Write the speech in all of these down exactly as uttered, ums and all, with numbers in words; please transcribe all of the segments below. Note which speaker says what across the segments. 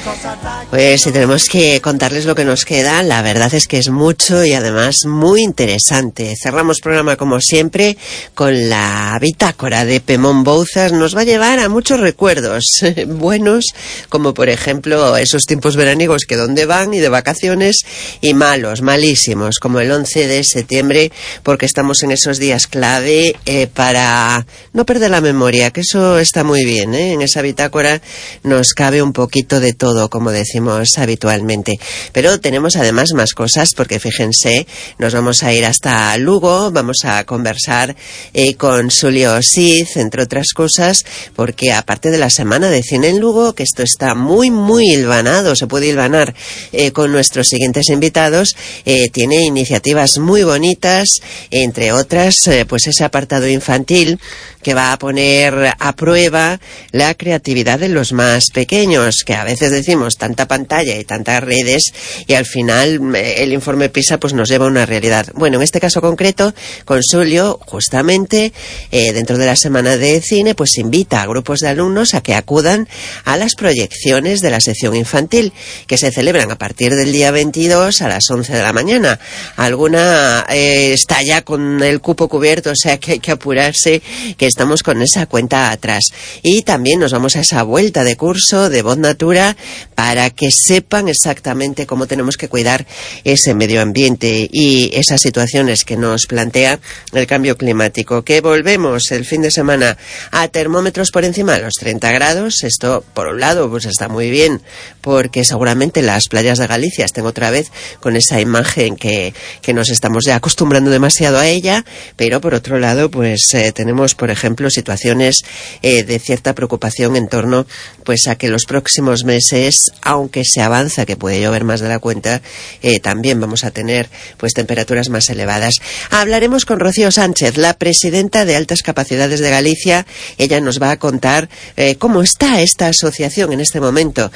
Speaker 1: Pues si tenemos que contarles lo que nos queda, la verdad es que es mucho y además muy interesante. Cerramos programa como siempre con la bitácora de Pemón Bouzas. Nos va a llevar a muchos recuerdos buenos, como por ejemplo esos tiempos veraniegos que dónde van y de vacaciones, y malos, malísimos, como el once de septiembre, porque estamos en esos días clave eh, para no perder la memoria, que eso está muy bien, ¿eh? En esa bitácora nos cabe un poquito de todo, como decimos habitualmente. Pero tenemos además más cosas, porque fíjense, nos vamos a ir hasta Lugo, vamos a conversar eh, con Xulio Siz, entre otras cosas, porque aparte de la semana de cine en Lugo, que esto está muy, muy hilvanado, se puede hilvanar eh, con nuestros siguientes invitados, eh, tiene iniciativas muy bonitas, entre otras, eh, pues ese apartado infantil que va a poner a prueba la creatividad de los más pequeños, que a veces decimos tanta pantalla y tantas redes, y al final el informe PISA pues nos lleva a una realidad. Bueno, en este caso concreto, con Xulio, justamente, eh, dentro de la semana de cine, pues invita a grupos de alumnos a que acudan a las proyecciones de la sección infantil, que se celebran a partir del día veintidós a las once de la mañana. Alguna eh, está ya con el cupo cubierto, o sea que hay que apurarse, que estamos con esa cuenta atrás. Y también nos vamos a esa vuelta de curso de Voz Natura para que sepan exactamente cómo tenemos que cuidar ese medio ambiente y esas situaciones que nos plantea el cambio climático. Que volvemos el fin de semana a termómetros por encima de los treinta grados. Esto, por un lado, pues está muy bien, porque seguramente las playas de Galicia estén otra vez con esa imagen que, que nos estamos ya acostumbrando demasiado a ella, pero por otro lado, pues eh, tenemos, por ejemplo, situaciones eh, de cierta preocupación en torno pues a que los próximos meses, aunque se avanza que puede llover más de la cuenta, eh, también vamos a tener pues temperaturas más elevadas. Hablaremos con Rocío Sánchez, la presidenta de Altas Capacidades de Galicia. Ella nos va a contar eh, cómo está esta asociación en este momento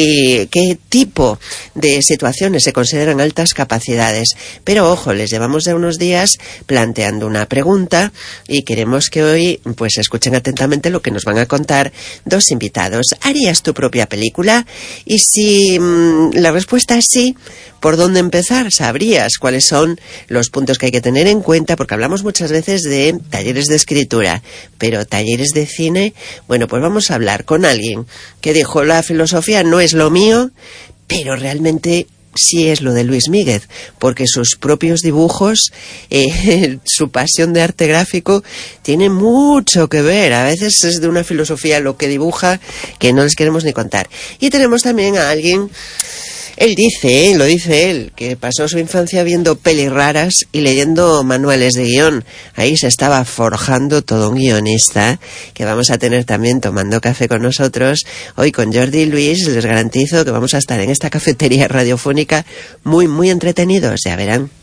Speaker 1: y qué tipo de situaciones se consideran altas capacidades. Pero ojo, les llevamos ya unos días planteando una pregunta y queremos que hoy pues escuchen atentamente lo que nos van a contar dos invitados. ¿Harías tu propia película? Y si mmm, la respuesta es sí, ¿por dónde empezar? ¿Sabrías cuáles son los puntos que hay que tener en cuenta? Porque hablamos muchas veces de talleres de escritura, pero talleres de cine, bueno, pues vamos a hablar con alguien que dijo: la filosofía no es lo mío, pero realmente sí es lo de Luis Míguez, porque sus propios dibujos, eh, su pasión de arte gráfico tiene mucho que ver. A veces es de una filosofía lo que dibuja que no les queremos ni contar. Y tenemos también a alguien, él dice, ¿eh? lo dice él, que pasó su infancia viendo pelis raras y leyendo manuales de guión. Ahí se estaba forjando todo un guionista, que vamos a tener también tomando café con nosotros. Hoy con Jordi y Luis les garantizo que vamos a estar en esta cafetería radiofónica muy, muy entretenidos, ya verán.